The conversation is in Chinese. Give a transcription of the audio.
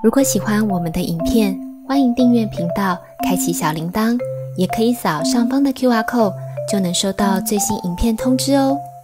如果喜欢我们的影片，欢迎订阅频道，开启小铃铛，也可以扫上方的 QR code，就能收到最新影片通知哦。